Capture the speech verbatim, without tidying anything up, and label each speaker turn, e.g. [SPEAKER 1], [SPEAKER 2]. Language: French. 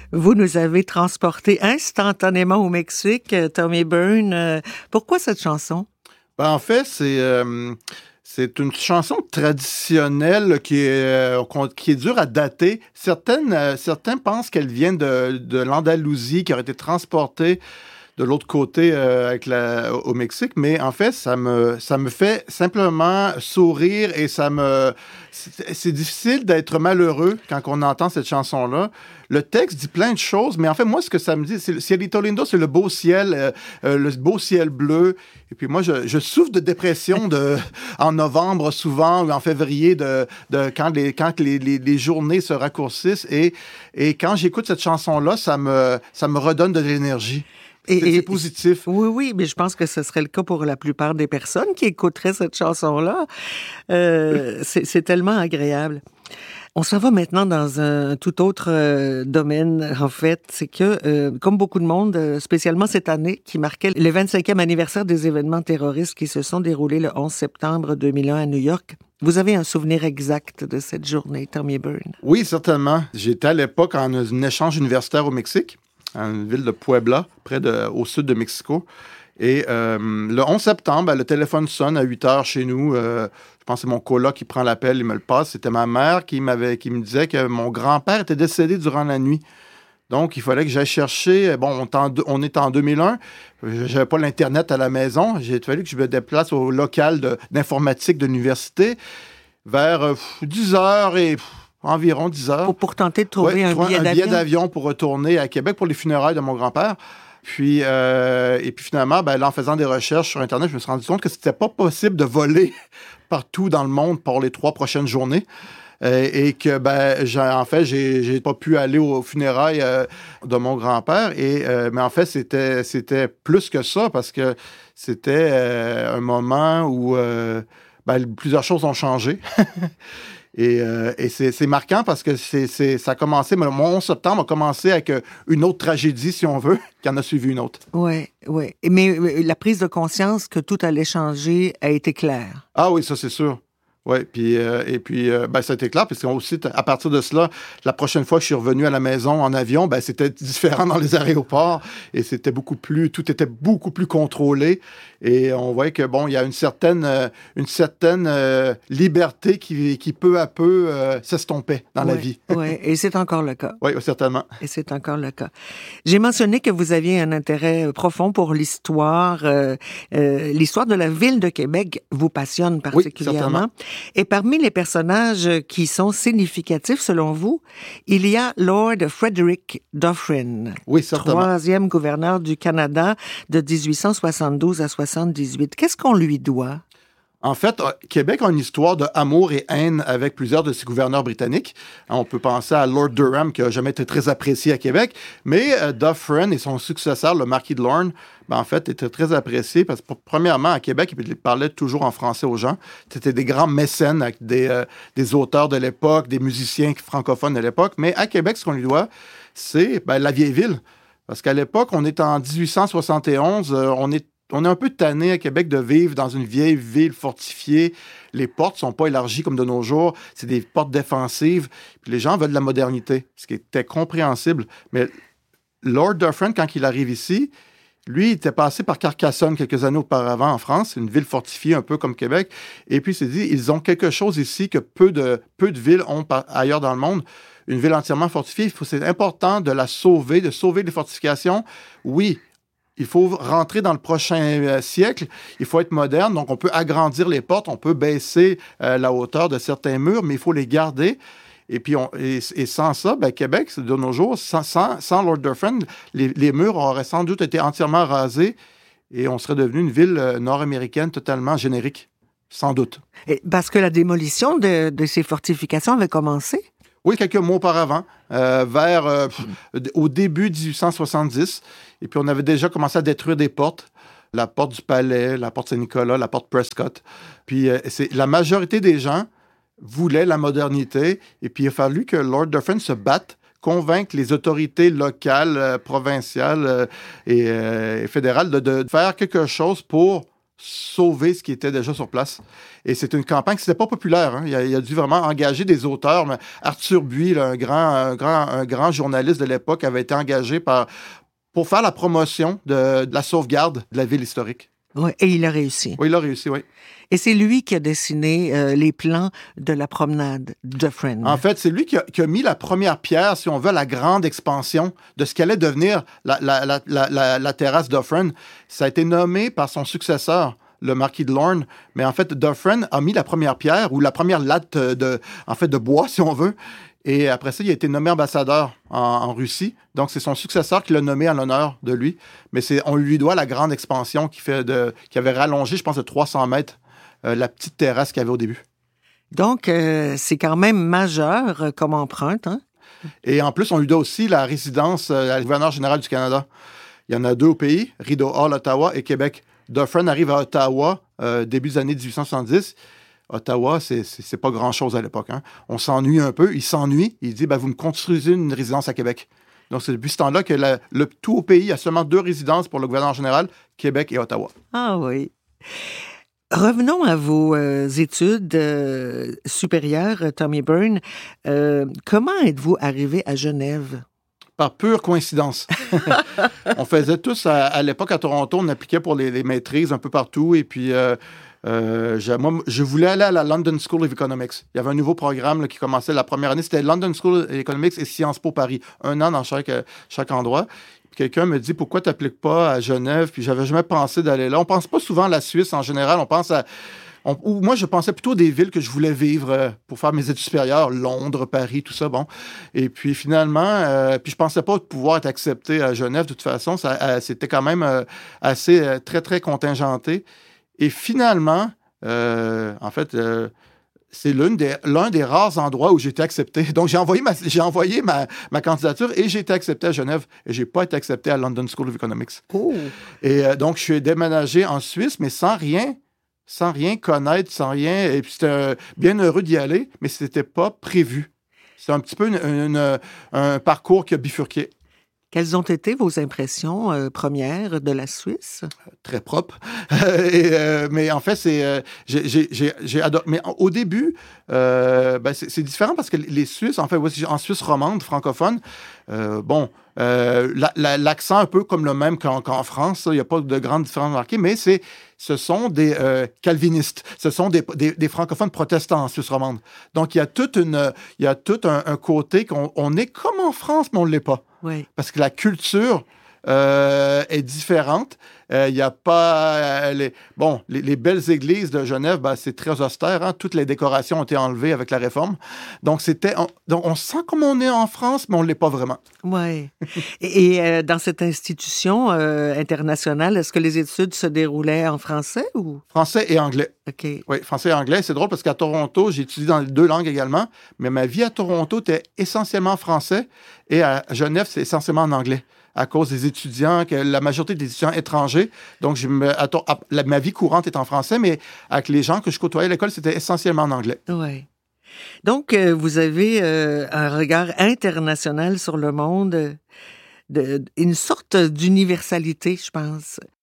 [SPEAKER 1] Vous nous avez transportés instantanément au Mexique, Tommy Byrne. Euh, pourquoi cette chanson?
[SPEAKER 2] Ben, en fait, c'est... Euh... C'est une chanson traditionnelle qui est, euh, qui est dure à dater. Certaines, euh, certains pensent qu'elle vient de, de l'Andalousie, qui aurait été transportée de l'autre côté euh, avec la, au Mexique, mais en fait, ça me, ça me fait simplement sourire et ça me... C'est, c'est difficile d'être malheureux quand on entend cette chanson-là. Le texte dit plein de choses, mais en fait, moi, ce que ça me dit, c'est Cielito Lindo, c'est le beau ciel, euh, euh, le beau ciel bleu. Et puis moi, je, je souffre de dépression de, en novembre souvent, ou en février, de, de, quand, les, quand les, les, les journées se raccourcissent. Et, et quand j'écoute cette chanson-là, ça me, ça me redonne de l'énergie. Et, c'est, c'est positif.
[SPEAKER 1] Oui, oui, mais je pense que ce serait le cas pour la plupart des personnes qui écouteraient cette chanson-là. Euh, c'est, c'est tellement agréable. On s'en va maintenant dans un tout autre euh, domaine, en fait. C'est que, euh, comme beaucoup de monde, euh, spécialement cette année, qui marquait le vingt-cinquième anniversaire des événements terroristes qui se sont déroulés le onze septembre deux mille un à New York, vous avez un souvenir exact de cette journée, Tommy Byrne?
[SPEAKER 2] Oui, certainement. J'étais à l'époque en un échange universitaire au Mexique, dans une ville de Puebla, près de, au sud de Mexico. Et euh, le onze septembre, ben, le téléphone sonne à huit heures chez nous. Euh, je pense que c'est mon coloc qui prend l'appel, il me le passe. C'était ma mère qui, m'avait, qui me disait que mon grand-père était décédé durant la nuit. Donc, il fallait que j'aille chercher... Bon, on, en, on est en deux mille un. J'avais pas l'Internet à la maison. J'ai fallu que je me déplace au local de, d'informatique de l'université vers euh, dix heures et... environ dix heures.
[SPEAKER 1] Pour, pour tenter de trouver
[SPEAKER 2] ouais,
[SPEAKER 1] un, billet,
[SPEAKER 2] un
[SPEAKER 1] d'avion.
[SPEAKER 2] billet d'avion pour retourner à Québec pour les funérailles de mon grand-père. Puis, euh, et puis finalement, ben, là, en faisant des recherches sur Internet, je me suis rendu compte que c'était pas possible de voler partout dans le monde pour les trois prochaines journées. Euh, et que, ben, j'ai, en fait, j'ai, j'ai pas pu aller aux funérailles euh, de mon grand-père. Et, euh, mais en fait, c'était, c'était plus que ça parce que c'était euh, un moment où euh, ben, plusieurs choses ont changé. Et, euh, et c'est, c'est marquant parce que c'est, c'est, ça a commencé, mon onze septembre a commencé avec une autre tragédie, si on veut, qui en a suivi une autre.
[SPEAKER 1] Oui, oui. Mais la prise de conscience que tout allait changer a été claire.
[SPEAKER 2] Ah oui, ça c'est sûr. Oui, puis, euh, et puis, euh, ben, ça a été clair, parce qu'aussi, à partir de cela, la prochaine fois que je suis revenu à la maison en avion, ben, c'était différent dans les aéroports, et c'était beaucoup plus, tout était beaucoup plus contrôlé, et on voyait que, bon, il y a une certaine, euh, une certaine euh, liberté qui, qui, peu à peu, euh, s'estompait dans
[SPEAKER 1] ouais,
[SPEAKER 2] la vie.
[SPEAKER 1] Oui, et c'est encore le cas.
[SPEAKER 2] Oui, certainement.
[SPEAKER 1] Et c'est encore le cas. J'ai mentionné que vous aviez un intérêt profond pour l'histoire. Euh, euh, l'histoire de la ville de Québec vous passionne particulièrement. Oui, et parmi les personnages qui sont significatifs, selon vous, il y a Lord Frederick Dufferin,
[SPEAKER 2] oui, certainement.
[SPEAKER 1] troisième gouverneur du Canada de dix-huit cent soixante-douze à soixante-dix-huit. Qu'est-ce qu'on lui doit?
[SPEAKER 2] En fait, Québec a une histoire de amour et haine avec plusieurs de ses gouverneurs britanniques. On peut penser à Lord Durham, qui n'a jamais été très apprécié à Québec, mais euh, Dufferin et son successeur, le marquis de Lorne, ben, en fait, étaient très appréciés parce que, premièrement, à Québec, ils parlaient toujours en français aux gens. C'était des grands mécènes avec des, euh, des auteurs de l'époque, des musiciens francophones de l'époque. Mais à Québec, ce qu'on lui doit, c'est ben, la vieille ville. Parce qu'à l'époque, on est en dix-huit cent soixante et onze, euh, on est On est un peu tanné à Québec de vivre dans une vieille ville fortifiée. Les portes ne sont pas élargies comme de nos jours. C'est des portes défensives. Puis les gens veulent de la modernité, ce qui était compréhensible. Mais Lord Dufferin, quand il arrive ici, lui, il était passé par Carcassonne quelques années auparavant en France, une ville fortifiée un peu comme Québec. Et puis il s'est dit, ils ont quelque chose ici que peu de, peu de villes ont par, ailleurs dans le monde. Une ville entièrement fortifiée. Il faut, c'est important de la sauver, de sauver les fortifications. Oui, il faut rentrer dans le prochain euh, siècle. Il faut être moderne. Donc, on peut agrandir les portes, on peut baisser euh, la hauteur de certains murs, mais il faut les garder. Et puis, on, et, et sans ça, ben, Québec, de nos jours, sans, sans, sans Lord Dufferin, les, les murs auraient sans doute été entièrement rasés et on serait devenu une ville euh, nord-américaine totalement générique, sans doute.
[SPEAKER 1] Et parce que la démolition de, de ces fortifications avait commencé?
[SPEAKER 2] Oui, quelques mois auparavant, euh, vers euh, au début dix-huit cent soixante-dix. Et puis, on avait déjà commencé à détruire des portes. La porte du Palais, la porte Saint-Nicolas, la porte Prescott. Puis, euh, c'est, la majorité des gens voulaient la modernité. Et puis, il a fallu que Lord Dufferin se batte, convaincre les autorités locales, euh, provinciales euh, et, euh, et fédérales de, de faire quelque chose pour sauver ce qui était déjà sur place. Et c'est une campagne qui n'était pas populaire. Hein. Il, a, il a dû vraiment engager des auteurs. Mais Arthur Buis, là, un, grand, un, grand, un grand journaliste de l'époque, avait été engagé par, pour faire la promotion de, de la sauvegarde de la ville historique.
[SPEAKER 1] Oui, et il a réussi.
[SPEAKER 2] Oui, il a réussi, oui.
[SPEAKER 1] Et c'est lui qui a dessiné euh, les plans de la promenade Dufferin.
[SPEAKER 2] En fait, c'est lui qui a, qui a mis la première pierre, si on veut, à la grande expansion de ce qu'allait devenir la, la, la, la, la, la terrasse Dufferin. Ça a été nommé par son successeur, le marquis de Lorne. Mais en fait, Dufferin a mis la première pierre, ou la première latte de, en fait, de bois, si on veut. Et après ça, il a été nommé ambassadeur en, en Russie. Donc, c'est son successeur qui l'a nommé en l'honneur de lui. Mais c'est, on lui doit la grande expansion qui, fait de, qui avait rallongé, je pense, de trois cents mètres euh, la petite terrasse qu'il y avait au début.
[SPEAKER 1] Donc, euh, c'est quand même majeur euh, comme empreinte, hein?
[SPEAKER 2] Et en plus, on lui doit aussi la résidence euh, à la gouverneure générale du Canada. Il y en a deux au pays, Rideau Hall, Ottawa et Québec. Dufferin arrive à Ottawa euh, début des années dix-huit cent soixante-dix. Ottawa, c'est, c'est, c'est pas grand-chose à l'époque. Hein. On s'ennuie un peu. Il s'ennuie. Il dit, ben, vous me construisez une résidence à Québec. Donc, c'est depuis ce temps-là que la, le, tout au pays, il y a seulement deux résidences pour le gouverneur général, Québec et Ottawa.
[SPEAKER 1] Ah oui. Revenons à vos euh, études euh, supérieures, Tommy Byrne. Euh, comment êtes-vous arrivé à Genève?
[SPEAKER 2] Par pure coïncidence. On faisait tous, à, à l'époque, à Toronto, on appliquait pour les, les maîtrises un peu partout. Et puis... Euh, Euh, je, moi, je voulais aller à la London School of Economics. Il y avait un nouveau programme là, qui commençait la première année. C'était London School of Economics et Sciences Po Paris. Un an dans chaque, chaque endroit. Puis quelqu'un me dit, pourquoi tu n'appliques pas à Genève? Puis j'avais jamais pensé d'aller là. On pense pas souvent à la Suisse en général. On pense à... On, ou moi, je pensais plutôt des villes que je voulais vivre euh, pour faire mes études supérieures. Londres, Paris, tout ça, bon. Et puis finalement, euh, puis je pensais pas pouvoir être accepté à Genève de toute façon. Ça, euh, c'était quand même euh, assez, euh, très, très contingenté. Et finalement, euh, en fait, euh, c'est l'une des, l'un des rares endroits où j'ai été accepté. Donc, j'ai envoyé ma, j'ai envoyé ma, ma candidature et j'ai été accepté à Genève. Et je n'ai pas été accepté à London School of Economics.
[SPEAKER 1] Oh.
[SPEAKER 2] Et euh, donc, je suis déménagé en Suisse, mais sans rien, sans rien connaître, sans rien. Et puis, c'était euh, bien heureux d'y aller, mais ce n'était pas prévu. C'est un petit peu une, une, un parcours qui a bifurqué.
[SPEAKER 1] Quelles ont été vos impressions euh, premières de la Suisse?
[SPEAKER 2] Très propre. Et, euh, mais en fait, c'est, euh, j'ai, j'ai, j'ai, j'ai adoré. Mais au début, euh, ben c'est, c'est différent parce que les Suisses, en fait, en Suisse romande, francophone, euh, bon, euh, la, la, l'accent un peu comme le même qu'en, qu'en France, il n'y a pas de grande différence marquée, mais c'est, ce sont des euh, calvinistes, ce sont des, des, des francophones protestants en Suisse romande. Donc, il y a toute une, il y a tout un, un côté qu'on on est comme en France, mais on ne l'est pas.
[SPEAKER 1] Oui.
[SPEAKER 2] Parce que la culture euh, est différente. Il euh, n'y a pas... Euh, les, bon, les, les belles églises de Genève, ben, c'est très austère. Hein? Toutes les décorations ont été enlevées avec la Réforme. Donc, c'était, on, donc, on sent comme on est en France, mais on ne l'est pas vraiment.
[SPEAKER 1] Oui. Et, et euh, dans cette institution euh, internationale, est-ce que les études se déroulaient en français ou?
[SPEAKER 2] Français et anglais.
[SPEAKER 1] OK.
[SPEAKER 2] Oui, français et anglais. C'est drôle parce qu'à Toronto, j'ai étudié dans les deux langues également, mais ma vie à Toronto était essentiellement français et à Genève, c'est essentiellement en anglais, à cause des étudiants, que la majorité des étudiants étrangers. Donc, je me, à, à, la, ma vie courante est en français, mais avec les gens que je côtoyais à l'école, c'était essentiellement en anglais.
[SPEAKER 1] Oui. Donc, euh, vous avez euh, un regard international sur le monde, de, une sorte d'universalité, je pense.